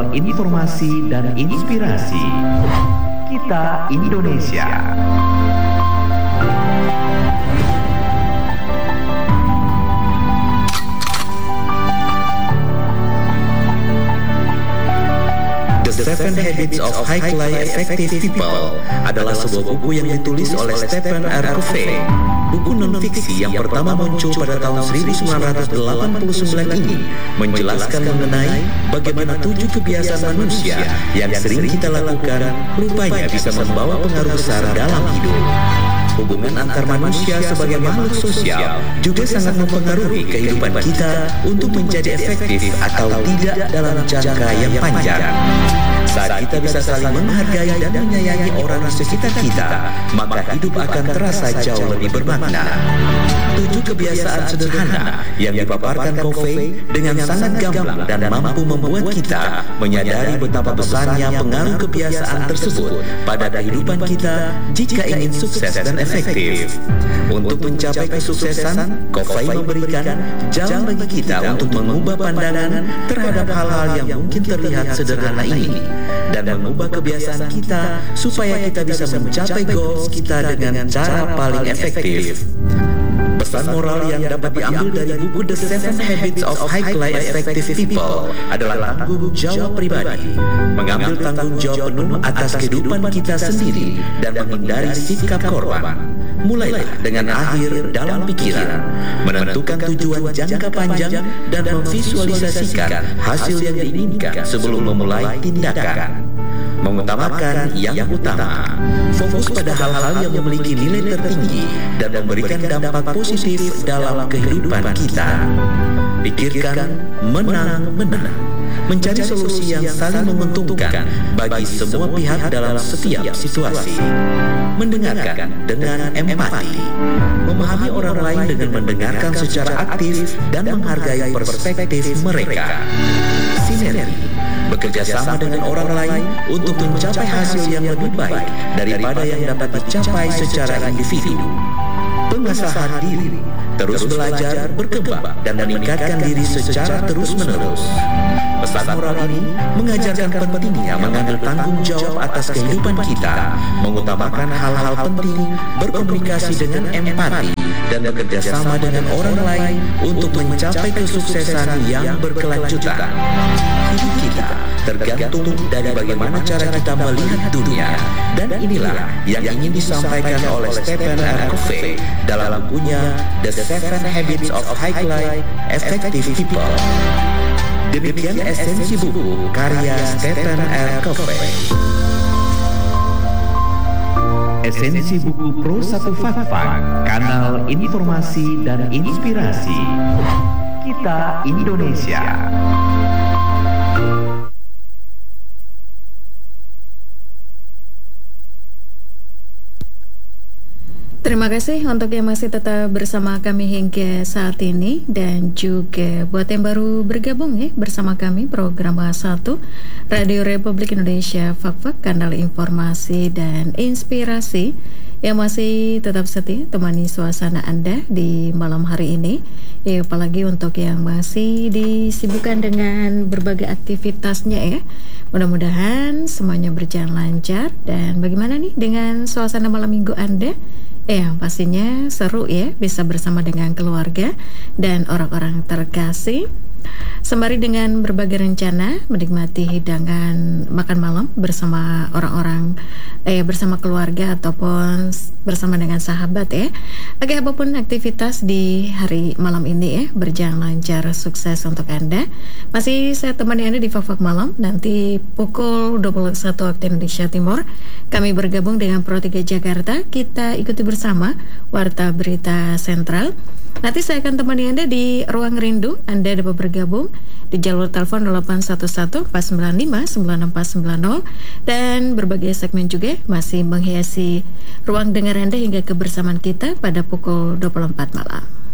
informasi dan inspirasi. Kita Indonesia. The Seven Habits of Highly Effective People adalah sebuah buku yang ditulis oleh Stephen R. Covey. Buku non-fiksi yang pertama muncul pada tahun 1989 ini menjelaskan mengenai bagaimana 7 kebiasaan manusia yang sering kita lakukan rupanya bisa membawa pengaruh besar dalam hidup. Hubungan antar manusia sebagai makhluk sosial juga sangat mempengaruhi kehidupan kita untuk menjadi efektif atau tidak dalam jangka yang panjang. Saat kita bisa saling menghargai dan menyayangi orang di sekitar kita, maka hidup akan terasa jauh lebih bermakna. 7 kebiasaan sederhana yang dipaparkan Covey dengan sangat gamblang dan mampu membuat kita menyadari betapa besarnya pengaruh kebiasaan tersebut pada kehidupan kita jika ingin sukses dan efektif. Untuk mencapai kesuksesan, Covey memberikan jalan bagi kita untuk mengubah pandangan terhadap hal-hal yang mungkin terlihat sederhana ini dan mengubah kebiasaan kita supaya kita bisa mencapai goals kita dengan cara paling efektif. Pesan moral yang dapat diambil dari buku The Seven Habits of Highly Effective People adalah tanggung jawab pribadi, mengambil tanggung jawab penuh atas kehidupan kita sendiri dan menghindari sikap korban. Mulailah dengan akhir dalam pikiran, menentukan tujuan jangka panjang dan memvisualisasikan hasil yang diinginkan sebelum memulai tindakan. Mengutamakan yang utama, fokus pada hal-hal yang memiliki nilai tertinggi dan memberikan dampak positif dalam kehidupan kita. Pikirkan menang-menang, mencari solusi yang saling menguntungkan bagi semua pihak dalam setiap situasi. Mendengarkan dengan empati, memahami orang lain dengan mendengarkan secara aktif dan menghargai perspektif mereka. Sinergi, bekerja sama dengan orang lain untuk mencapai hasil yang lebih baik daripada yang dapat dicapai secara individu. Pengasahan diri, terus belajar, berkembang, dan meningkatkan diri secara terus-menerus. Pesan moral ini mengajarkan pentingnya mengambil tanggung jawab atas kehidupan kita, mengutamakan hal-hal penting, berkomunikasi dengan empati, dan bekerja sama dengan orang lain untuk mencapai kesuksesan yang berkelanjutan. Hidup kita tergantung dari bagaimana cara kita melihat dunia, dan inilah yang ingin disampaikan oleh Stephen R. Covey dalam bukunya The Seven Habits of Highly Effective People. Demikian esensi buku karya Stephen R. Covey. Esensi buku Pro 1 Fakfak, kanal informasi dan inspirasi. Kita Indonesia. Terima kasih untuk yang masih tetap bersama kami hingga saat ini, dan juga buat yang baru bergabung bersama kami program A1 Radio Republik Indonesia Fakfak, kanal informasi dan inspirasi yang masih tetap setia temani suasana Anda di malam hari ini. Ya, apalagi untuk yang masih disibukkan dengan berbagai aktivitasnya ya. Mudah-mudahan semuanya berjalan lancar. Dan bagaimana nih dengan suasana malam minggu Anda? Ya, pastinya seru ya, bisa bersama dengan keluarga dan orang-orang terkasih, sembari dengan berbagai rencana menikmati hidangan makan malam bersama orang-orang bersama keluarga ataupun bersama dengan sahabat ya. Oke, apapun aktivitas di hari malam ini ya, berjalan lancar, sukses untuk Anda. Masih saya temani Anda di Fakfak Malam. Nanti pukul 21 waktu Indonesia Timur kami bergabung dengan Pro 3 Jakarta. Kita ikuti bersama Warta Berita Sentral. Nanti saya akan temani Anda di Ruang Rindu. Anda dapat bergabung di jalur telepon 811-495-9490, dan berbagai segmen juga masih menghiasi ruang dengar Anda hingga kebersamaan kita pada pukul 24 malam.